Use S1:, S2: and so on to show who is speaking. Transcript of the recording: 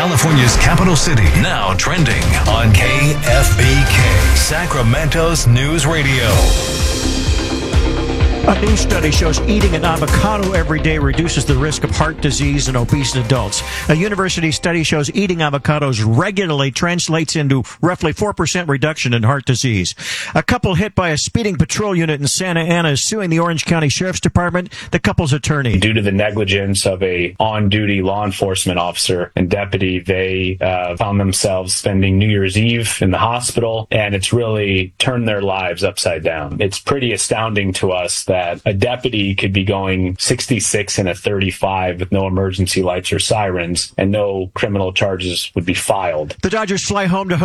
S1: California's capital city, now trending on KFBK, Sacramento's News Radio.
S2: A new study shows eating an avocado every day reduces the risk of heart disease in obese adults. A university study shows eating avocados regularly translates into roughly 4% reduction in heart disease. A couple hit by a speeding patrol unit in Santa Ana is suing the Orange County Sheriff's Department, the couple's attorney.
S3: Due to the negligence of a on-duty law enforcement officer and deputy, they found themselves spending New Year's Eve in the hospital, and it's really turned their lives upside down. It's pretty astounding to us that a deputy could be going 66 in a 35 with no emergency lights or sirens, and no criminal charges would be filed.
S2: The Dodgers fly home to host